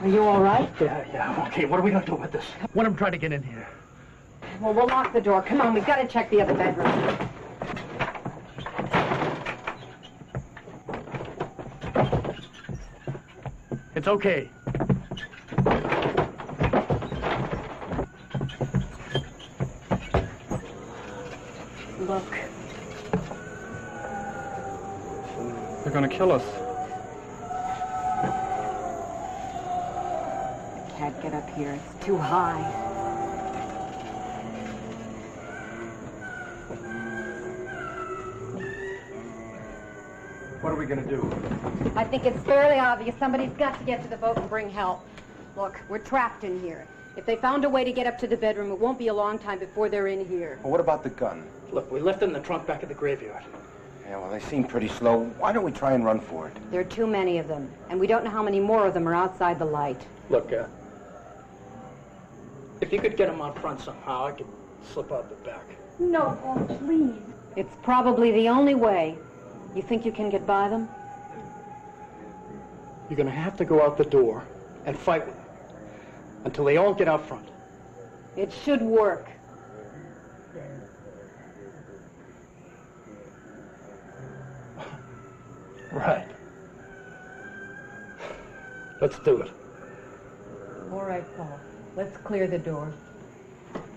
Are you all right? Yeah, okay. What are we gonna do about this? Let him try to get in here. Well, we'll lock the door. Come on, we've got to check the other bedroom. It's okay. Look. They're gonna kill us. I can't get up here. It's too high. What are we gonna do? I think it's fairly obvious. Somebody's got to get to the boat and bring help. Look, we're trapped in here. If they found a way to get up to the bedroom, it won't be a long time before they're in here. Well, what about the gun? Look, we left it in the trunk back at the graveyard. Yeah, well, they seem pretty slow. Why don't we try and run for it? There are too many of them, and we don't know how many more of them are outside the light. Look, if you could get him out front somehow, I could slip out the back. No, Paul, please. It's probably the only way. You think you can get by them? You're gonna have to go out the door and fight with them until they all get out front. It should work. Right. Let's do it. All right, Paul. Let's clear the door.